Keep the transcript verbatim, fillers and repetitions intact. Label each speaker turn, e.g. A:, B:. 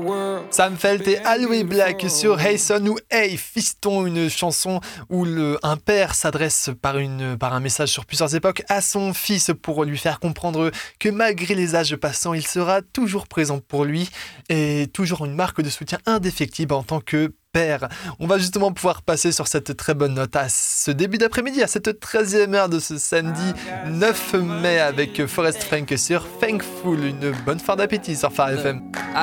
A: Sam Felt et Aloe Black sur Hey Son ou Hey Fiston, une chanson où le, un père s'adresse par, une, par un message sur plusieurs époques à son fils pour lui faire comprendre que malgré les âges passants, il sera toujours présent pour lui et toujours une marque de soutien indéfectible en tant que père. On va justement pouvoir passer sur cette très bonne note à ce début d'après-midi, à cette treizième heure de ce samedi neuf mai avec Forest Frank sur Thankful. Une bonne fin d'appétit sur Phare F M.